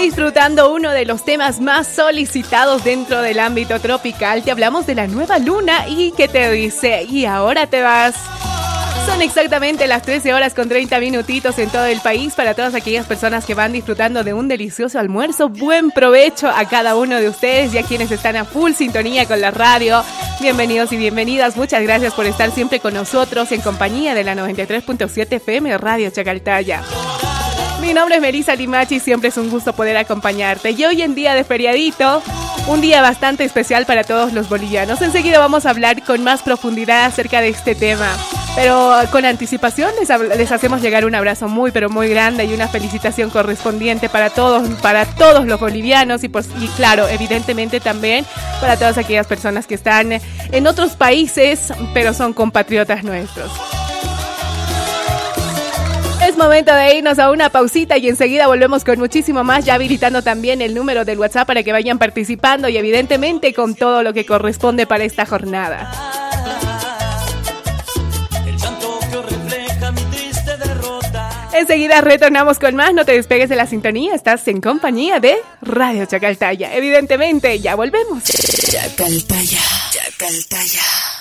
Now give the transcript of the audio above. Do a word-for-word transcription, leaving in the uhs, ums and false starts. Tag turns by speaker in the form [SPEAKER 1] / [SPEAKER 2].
[SPEAKER 1] disfrutando uno de los temas más solicitados dentro del ámbito tropical. Te hablamos de la nueva luna y que te dice, y ahora te vas. Son exactamente las trece horas con treinta minutitos en todo el país. Para todas aquellas personas que van disfrutando de un delicioso almuerzo, buen provecho a cada uno de ustedes y a quienes están a full sintonía con la radio. Bienvenidos y bienvenidas. Muchas gracias por estar siempre con nosotros en compañía de la noventa y tres punto siete F M Radio Chacaltaya. Mi nombre es Melissa Limachi y siempre es un gusto poder acompañarte. Y hoy en día de feriadito, un día bastante especial para todos los bolivianos. Enseguida vamos a hablar con más profundidad acerca de este tema. Pero con anticipación les, les hacemos llegar un abrazo muy pero muy grande y una felicitación correspondiente para todos, para todos los bolivianos y, pues, y claro, evidentemente también para todas aquellas personas que están en otros países pero son compatriotas nuestros. Es momento de irnos a una pausita y enseguida volvemos con muchísimo más, ya habilitando también el número del WhatsApp para que vayan participando y evidentemente con todo lo que corresponde para esta jornada. Enseguida retornamos con más, no te despegues de la sintonía, estás en compañía de Radio Chacaltaya. Evidentemente, ya volvemos.
[SPEAKER 2] Chacaltaya, Chacaltaya.